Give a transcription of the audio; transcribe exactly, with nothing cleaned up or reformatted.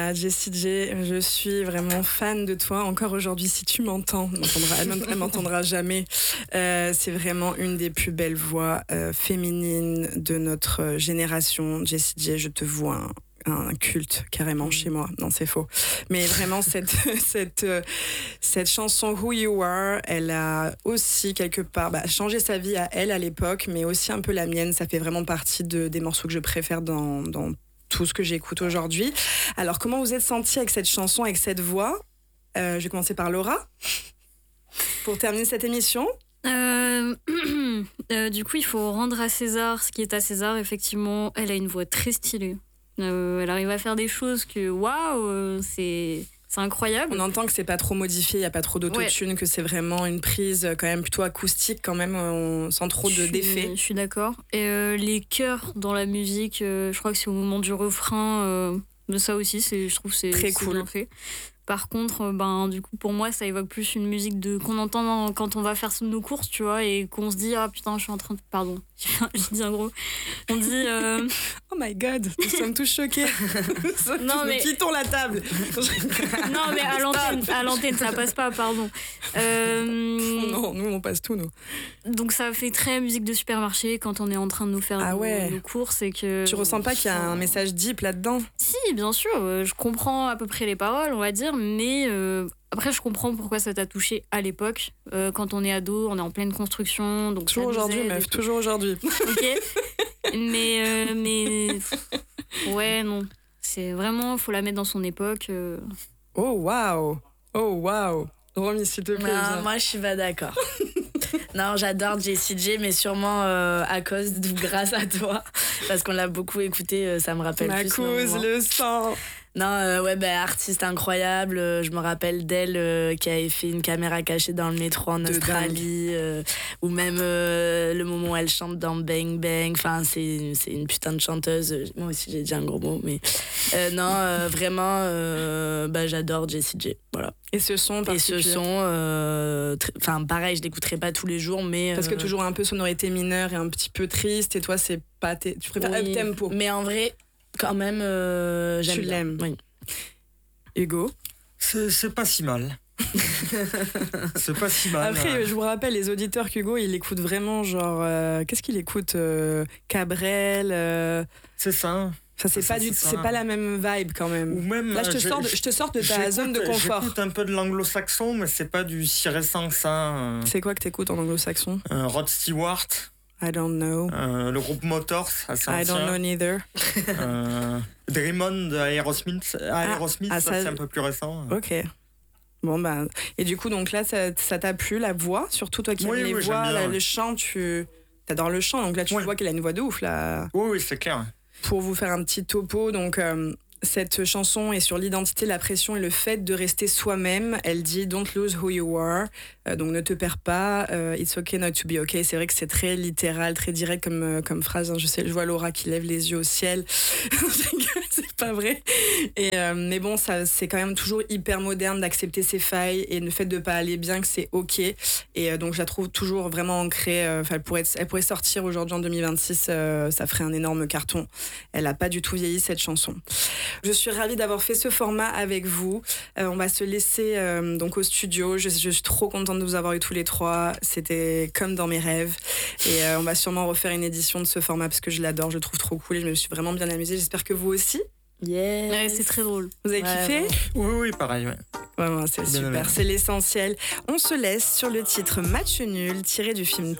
Ah, Jessie J, je suis vraiment fan de toi. Encore aujourd'hui, si tu m'entends, elle ne m'entendra jamais. Euh, c'est vraiment une des plus belles voix euh, féminines de notre génération. Jessie J, je te vois un, un culte carrément mmh. chez moi. Non, c'est faux. Mais vraiment, cette, cette, euh, cette chanson Who You Are, elle a aussi quelque part bah, changé sa vie à elle à l'époque, mais aussi un peu la mienne. Ça fait vraiment partie de, des morceaux que je préfère dans, dans tout ce que j'écoute aujourd'hui. Alors, comment vous êtes sentie avec cette chanson, avec cette voix ? euh, Je vais commencer par Laura, pour terminer cette émission. Euh, euh, du coup, il faut rendre à César ce qui est à César. Effectivement, elle a une voix très stylée. Euh, elle arrive à faire des choses que, waouh, c'est... C'est incroyable. On entend que c'est pas trop modifié, il n'y a pas trop d'autotune, ouais. que c'est vraiment une prise quand même plutôt acoustique quand même, on, sans trop de, suis, d'effets. Je suis d'accord. Et euh, les chœurs dans la musique, euh, je crois que c'est au moment du refrain, euh, de ça aussi, c'est, je trouve que c'est, très c'est cool. bien fait. Par contre, ben, du coup, pour moi, ça évoque plus une musique de, qu'on entend dans, quand on va faire nos courses, tu vois, et qu'on se dit, ah putain, je suis en train de... Pardon, j'ai dit un gros... On dit... Euh... Oh my God, nous sommes tous choqués. Nous, sommes non, tous... mais... nous quittons la table. Non, mais à l'antenne, à l'antenne, ça passe pas, pardon. Euh... Non, nous, on passe tout, nous. Donc, ça fait très musique de supermarché quand on est en train de nous faire ah nos, ouais. nos courses. Et que... Tu ressens pas qu'il y a un message deep là-dedans ? Si, bien sûr. Je comprends à peu près les paroles, on va dire, mais... Euh... Après, je comprends pourquoi ça t'a touché à l'époque. Euh, quand on est ado, on est en pleine construction. Donc toujours aujourd'hui, meuf, toujours aujourd'hui. Ok. mais, euh, mais... Ouais, non. C'est vraiment... Faut la mettre dans son époque. Euh... Oh, waouh. Oh, waouh. Romy, s'il te plaît. Non, moi, je suis pas d'accord. Non, j'adore Jessie J, mais sûrement euh, à cause ou grâce à toi. Parce qu'on l'a beaucoup écouté, euh, ça me rappelle Ma plus. Ma cause, le sang. Non, euh, ouais, bah, artiste incroyable. Euh, je me rappelle d'elle euh, qui avait fait une caméra cachée dans le métro en de Australie. Euh, ou même euh, le moment où elle chante dans Bang Bang. Enfin, c'est, c'est une putain de chanteuse. Moi aussi, j'ai dit un gros mot. Mais euh, non, euh, vraiment, euh, bah, j'adore Jessie J. Voilà. Et ce son Et ce son, euh, enfin, pareil, je l'écouterai pas tous les jours, mais... Parce que euh, toujours un peu sonorité mineure et un petit peu triste. Et toi, c'est pas... T- tu préfères oui, up-tempo. Mais en vrai... Quand même, euh, j'aime tu bien. l'aimes. Oui. Hugo ? C'est, c'est pas si mal. C'est pas si mal. Après, euh... je vous rappelle, les auditeurs qu'Hugo, il écoute vraiment genre... Euh, qu'est-ce qu'il écoute euh, Cabrel euh... C'est ça. Ça, c'est, ça, pas, c'est, du, ça. c'est pas la même vibe quand même. Ou même Là, je te, sors de, je te sors de ta zone de confort. J'écoute un peu de l'anglo-saxon, mais c'est pas du si récent que ça. C'est quoi que t'écoutes en anglo-saxon ? euh, Rod Stewart. I don't know. Euh, le groupe Motors, assez I ancien. don't know neither. euh, Dreamon de Aerosmith, Aerosmith ah, ah, ça, ça, c'est un peu plus récent. Ok. Bon, bah. Et du coup, donc là, ça, ça t'a plu, la voix ? Surtout toi qui oui, aimes les oui, voix, bien, là, ouais. le chant, tu. T'adores le chant, donc là, tu oui. vois qu'elle a une voix de ouf, là. Oui, oui, c'est clair. Pour vous faire un petit topo, donc. Euh, Cette chanson est sur l'identité, la pression et le fait de rester soi-même. Elle dit « Don't lose who you are euh, ». Donc ne te perds pas, euh, it's okay not to be okay. C'est vrai que c'est très littéral, très direct comme, euh, comme phrase. Hein. Je sais, je vois Laura qui lève les yeux au ciel. C'est pas vrai. Et, euh, mais bon, ça, c'est quand même toujours hyper moderne d'accepter ses failles et le fait de pas aller bien, que c'est ok. Et euh, donc je la trouve toujours vraiment ancrée. Euh, elle, pourrait être, elle pourrait sortir aujourd'hui en deux mille vingt-six, euh, ça ferait un énorme carton. Elle a pas du tout vieilli cette chanson. Je suis ravie d'avoir fait ce format avec vous. Euh, on va se laisser euh, donc au studio. Je, je suis trop contente de vous avoir eu tous les trois. C'était comme dans mes rêves. Et euh, on va sûrement refaire une édition de ce format parce que je l'adore, je le trouve trop cool et je me suis vraiment bien amusée. J'espère que vous aussi. Yes. Ouais, c'est très drôle. Vous avez ouais, kiffé ? Oui, oui, pareil. Ouais. Vraiment, c'est super, c'est l'essentiel. On se laisse sur le titre Match nul, tiré du film